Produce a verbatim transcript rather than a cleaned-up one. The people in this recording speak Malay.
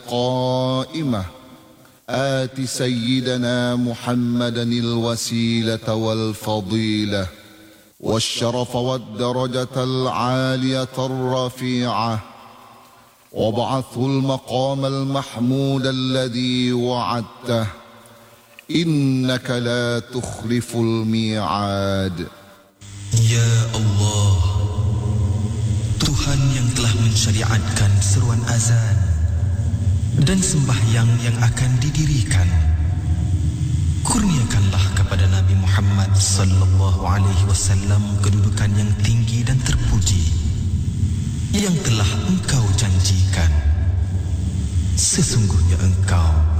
قائمة آت سيدنا محمدا الوسيلة والفضيلة والشرف والدرجة العالية الرفيعة وابعثه المقام المحمود الذي وعدته إنك لا تخلف الميعاد. Ya Allah, Tuhan yang telah mensyariatkan seruan azan dan sembahyang yang akan didirikan, kurniakanlah kepada Nabi Muhammad sallallahu alaihi wasallam kedudukan yang tinggi dan terpuji yang telah Engkau janjikan. Sesungguhnya Engkau